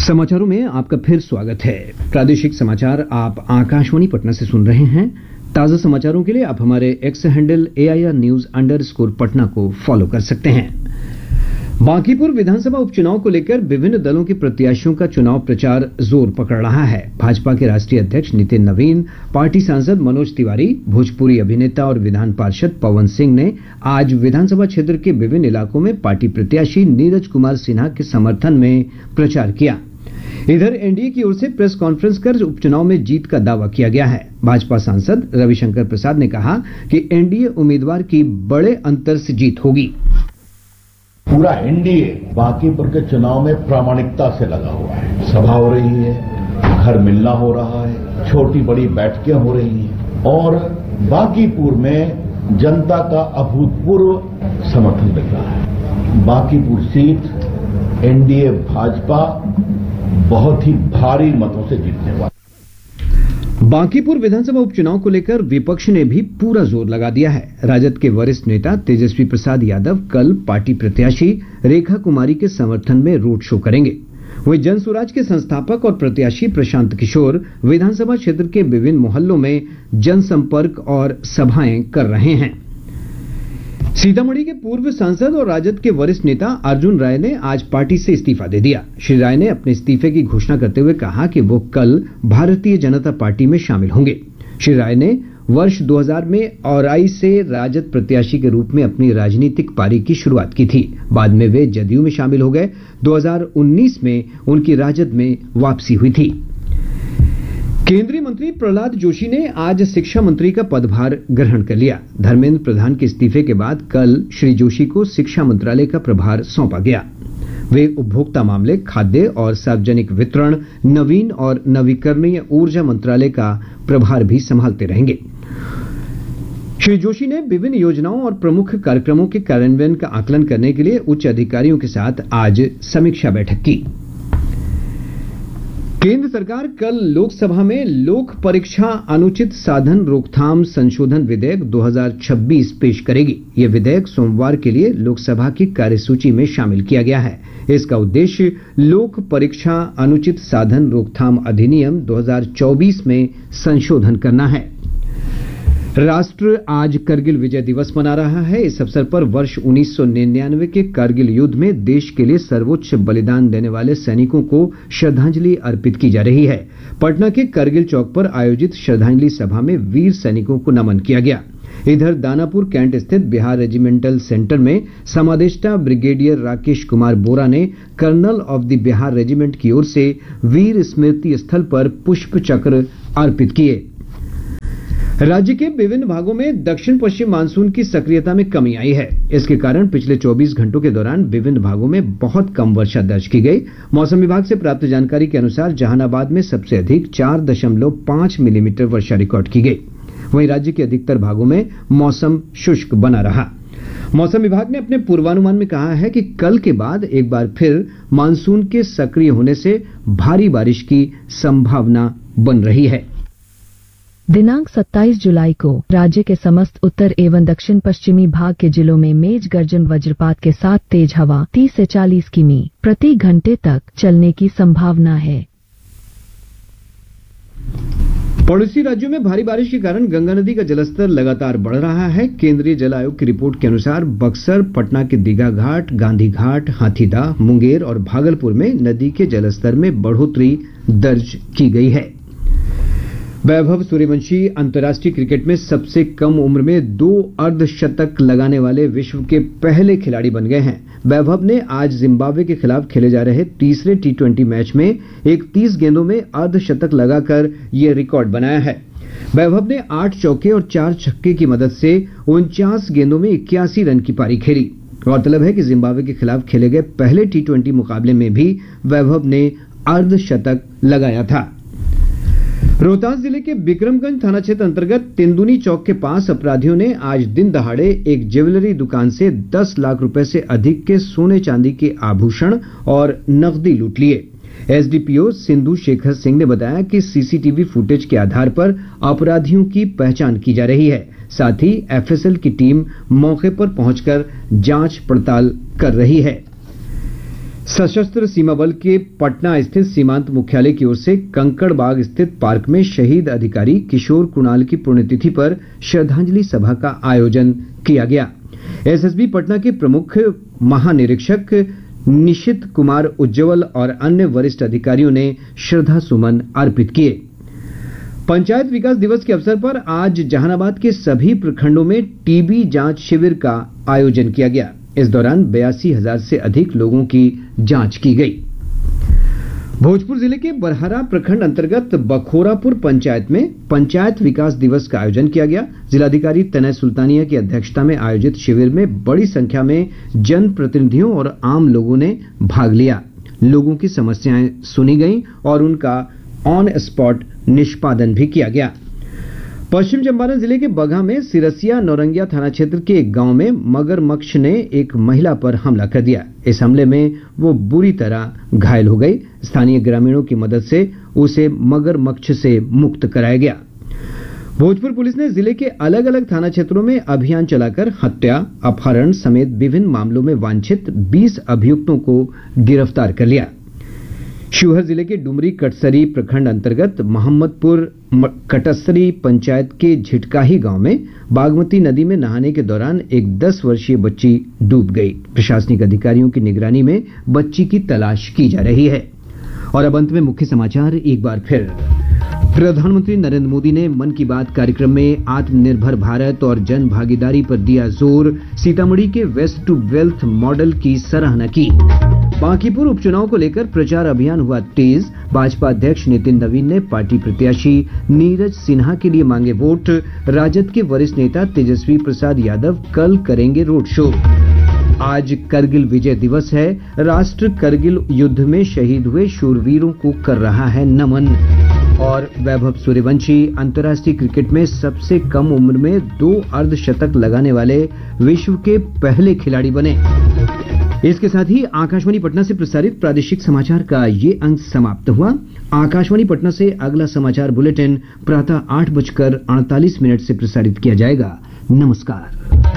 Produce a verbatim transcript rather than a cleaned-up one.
समाचारों में आपका फिर स्वागत है। प्रादेशिक समाचार आप आकाशवाणी पटना से सुन रहे हैं। ताजा समाचारों के लिए आप हमारे x handle A I R news under score Patna को फॉलो कर सकते हैं। बांकीपुर विधानसभा उपचुनाव को लेकर विभिन्न दलों के प्रत्याशियों का चुनाव प्रचार जोर पकड़ रहा है। भाजपा के राष्ट्रीय अध्यक्ष नितिन नवीन, पार्टी सांसद मनोज तिवारी, भोजपुरी अभिनेता और विधान पार्षद पवन सिंह ने आज विधानसभा क्षेत्र के विभिन्न इलाकों में पार्टी प्रत्याशी नीरज कुमार सिन्हा के समर्थन में प्रचार किया। इधर एनडीए की ओर से प्रेस कॉन्फ्रेंस कर उपचुनाव में जीत का दावा किया गया है। भाजपा सांसद रविशंकर प्रसाद ने कहा कि एनडीए उम्मीदवार की बड़े अंतर से जीत होगी। पूरा एनडीए बांकीपुर के चुनाव में प्रामाणिकता से लगा हुआ है। सभा हो रही है, घर मिलना हो रहा है, छोटी बड़ी बैठकें हो रही हैं और बांकीपुर में जनता का अभूतपूर्व समर्थन मिल रहा है। बांकीपुर सीट एनडीए भाजपा बहुत ही भारी मतों से जीतने वाली। बांकीपुर विधानसभा उपचुनाव को लेकर विपक्ष ने भी पूरा जोर लगा दिया है। राजद के वरिष्ठ नेता तेजस्वी प्रसाद यादव कल पार्टी प्रत्याशी रेखा कुमारी के समर्थन में रोड शो करेंगे। वहीं जन स्वराज के संस्थापक और प्रत्याशी प्रशांत किशोर विधानसभा क्षेत्र के विभिन्न मोहल्लों में जनसंपर्क और सभाएं कर रहे हैं। सीतामढ़ी के पूर्व सांसद और राजद के वरिष्ठ नेता अर्जुन राय ने आज पार्टी से इस्तीफा दे दिया। श्री राय ने अपने इस्तीफे की घोषणा करते हुए कहा कि वो कल भारतीय जनता पार्टी में शामिल होंगे। श्री राय ने वर्ष दो हज़ार में औराई से राजद प्रत्याशी के रूप में अपनी राजनीतिक पारी की शुरुआत की थी। बाद में वे जदयू में शामिल हो गए। दो हज़ार उन्नीस में उनकी राजद में वापसी हुई थी। केंद्रीय मंत्री प्रहलाद जोशी ने आज शिक्षा मंत्री का पदभार ग्रहण कर लिया। धर्मेंद्र प्रधान के इस्तीफे के बाद कल श्री जोशी को शिक्षा मंत्रालय का प्रभार सौंपा गया। वे उपभोक्ता मामले, खाद्य और सार्वजनिक वितरण, नवीन और नवीकरणीय ऊर्जा मंत्रालय का प्रभार भी संभालते रहेंगे। श्री जोशी ने विभिन्न योजनाओं और प्रमुख कार्यक्रमों के कार्यान्वयन का आकलन करने के लिए उच्च अधिकारियों के साथ आज समीक्षा बैठक की। केंद्र सरकार कल लोकसभा में लोक परीक्षा अनुचित साधन रोकथाम संशोधन विधेयक दो हज़ार छब्बीस पेश करेगी। यह विधेयक सोमवार के लिए लोकसभा की कार्यसूची में शामिल किया गया है। इसका उद्देश्य लोक परीक्षा अनुचित साधन रोकथाम अधिनियम दो हज़ार चौबीस में संशोधन करना है। राष्ट्र आज करगिल विजय दिवस मना रहा है। इस अवसर पर वर्ष उन्नीस सौ निन्यानवे के करगिल युद्ध में देश के लिए सर्वोच्च बलिदान देने वाले सैनिकों को श्रद्धांजलि अर्पित की जा रही है। पटना के करगिल चौक पर आयोजित श्रद्धांजलि सभा में वीर सैनिकों को नमन किया गया। इधर दानापुर कैंट स्थित बिहार रेजिमेंटल सेंटर में समादेष्टा ब्रिगेडियर राकेश कुमार बोरा ने kernel of the Bihar regiment की ओर से वीर स्मृति स्थल पर पुष्प चक्र अर्पित किए। राज्य के विभिन्न भागों में दक्षिण पश्चिम मानसून की सक्रियता में कमी आई है। इसके कारण पिछले चौबीस घंटों के दौरान विभिन्न भागों में बहुत कम वर्षा दर्ज की गई। मौसम विभाग से प्राप्त जानकारी के अनुसार जहानाबाद में सबसे अधिक चार दशमलव पांच मिलीमीटर वर्षा रिकॉर्ड की गई। वहीं राज्य के अधिकतर भागों में मौसम शुष्क बना रहा। मौसम विभाग ने अपने पूर्वानुमान में कहा है कि कल के बाद एक बार फिर मानसून के सक्रिय होने से भारी बारिश की संभावना बन रही है। दिनांक सत्ताईस जुलाई को राज्य के समस्त उत्तर एवं दक्षिण पश्चिमी भाग के जिलों में मेघ गर्जन वज्रपात के साथ तेज हवा तीस से चालीस किमी प्रति घंटे तक चलने की संभावना है। पड़ोसी राज्यों में भारी बारिश के कारण गंगा नदी का जलस्तर लगातार बढ़ रहा है। केंद्रीय जल आयोग की रिपोर्ट के अनुसार बक्सर, पटना के दीघा घाट, गांधी घाट, हाथीदह, मुंगेर और भागलपुर में नदी के जलस्तर में बढ़ोतरी दर्ज की गई है। वैभव सूर्यवंशी अंतर्राष्ट्रीय क्रिकेट में सबसे कम उम्र में दो अर्धशतक लगाने वाले विश्व के पहले खिलाड़ी बन गए हैं। वैभव ने आज जिम्बाब्वे के खिलाफ खेले जा रहे तीसरे टी ट्वेंटी मैच में इकतीस गेंदों में अर्धशतक लगाकर यह रिकॉर्ड बनाया है। वैभव ने आठ चौके और चार छक्के की मदद से उनचास गेंदों में इक्यासी रन की पारी खेली। गौरतलब है कि जिम्बाब्वे के खिलाफ खेले गए पहले टी ट्वेंटी मुकाबले में भी वैभव ने अर्धशतक लगाया था। रोहतास जिले के बिक्रमगंज थाना क्षेत्र अंतर्गत तेंदुनी चौक के पास अपराधियों ने आज दिन दहाड़े एक ज्वेलरी दुकान से दस लाख रुपए से अधिक के सोने चांदी के आभूषण और नकदी लूट लिए। एसडीपीओ सिंधु शेखर सिंह ने बताया कि सीसीटीवी फुटेज के आधार पर अपराधियों की पहचान की जा रही है। साथ ही एफएसएल की टीम मौके पर पहुंचकर जांच पड़ताल कर रही है। सशस्त्र सीमा बल के पटना स्थित सीमांत मुख्यालय की ओर से कंकड़बाग स्थित पार्क में शहीद अधिकारी किशोर कुणाल की पुण्यतिथि पर श्रद्धांजलि सभा का आयोजन किया गया। एसएसबी पटना के प्रमुख महानिरीक्षक निशित कुमार उज्जवल और अन्य वरिष्ठ अधिकारियों ने श्रद्धा सुमन अर्पित किए। पंचायत विकास दिवस के अवसर पर आज जहानाबाद के सभी प्रखंडों में टीबी जांच शिविर का आयोजन किया गया। इस दौरान बयासी हजार से अधिक लोगों की जांच की गई। भोजपुर जिले के बरहरा प्रखंड अंतर्गत बखोरापुर पंचायत में पंचायत विकास दिवस का आयोजन किया गया। जिलाधिकारी तनय सुल्तानिया की अध्यक्षता में आयोजित शिविर में बड़ी संख्या में जनप्रतिनिधियों और आम लोगों ने भाग लिया। लोगों की समस्याएं सुनी गईं और उनका ऑन स्पॉट निष्पादन भी किया गया। पश्चिम चंपारण जिले के बगहा में सिरसिया नौरंगिया थाना क्षेत्र के एक गांव में मगरमच्छ ने एक महिला पर हमला कर दिया। इस हमले में वो बुरी तरह घायल हो गई। स्थानीय ग्रामीणों की मदद से उसे मगरमच्छ से मुक्त कराया गया। भोजपुर पुलिस ने जिले के अलग अलग थाना क्षेत्रों में अभियान चलाकर हत्या, अपहरण समेत विभिन्न मामलों में वांछित बीस अभियुक्तों को गिरफ्तार कर लिया। शिवहर जिले के डुमरी कटसरी प्रखंड अंतर्गत मोहम्मदपुर कटसरी पंचायत के झिटकाही गांव में बागमती नदी में नहाने के दौरान एक दस वर्षीय बच्ची डूब गई। प्रशासनिक अधिकारियों की निगरानी में बच्ची की तलाश की जा रही है। और अब अंत में मुख्य समाचार एक बार फिर। प्रधानमंत्री नरेंद्र मोदी ने मन की बात कार्यक्रम में आत्मनिर्भर भारत और जन भागीदारी पर दिया जोर। सीतामढ़ी के वेस्ट टू वेल्थ मॉडल की सराहना की। बांकीपुर उपचुनाव को लेकर प्रचार अभियान हुआ तेज। भाजपा अध्यक्ष नितिन नवीन ने पार्टी प्रत्याशी नीरज सिन्हा के लिए मांगे वोट। राजद के वरिष्ठ नेता तेजस्वी प्रसाद यादव कल करेंगे रोड शो। आज करगिल विजय दिवस है। राष्ट्र करगिल युद्ध में शहीद हुए शूरवीरों को कर रहा है नमन। और वैभव सूर्यवंशी अंतर्राष्ट्रीय क्रिकेट में सबसे कम उम्र में दो अर्धशतक लगाने वाले विश्व के पहले खिलाड़ी बने। इसके साथ ही आकाशवाणी पटना से प्रसारित प्रादेशिक समाचार का ये अंक समाप्त हुआ। आकाशवाणी पटना से अगला समाचार बुलेटिन प्रातः आठ बजकर अड़तालीस मिनट से प्रसारित किया जाएगा। नमस्कार।